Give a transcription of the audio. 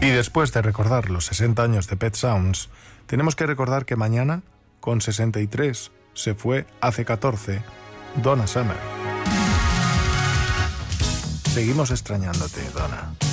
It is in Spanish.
Y después de recordar los 60 años de Pet Sounds, tenemos que recordar que mañana, con 63, se fue hace 14, Donna Summer. Seguimos extrañándote, Donna.